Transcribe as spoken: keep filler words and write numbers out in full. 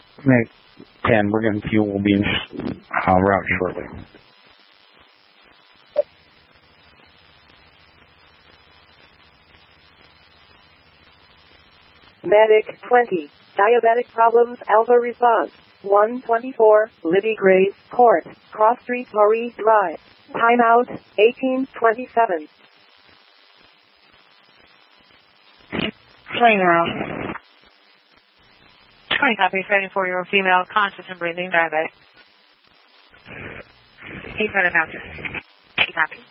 Make ten. We're getting fuel. We'll be in uh, route shortly. Medic twenty. Diabetic problems. Alpha response. one twenty-four. Libby Grace Court. Cross Street, Maurice Drive. Timeout. eighteen twenty-seven. Playing around. twenty copies, ready for your female conscious and breathing diabetic. Keep running after. Keep happy.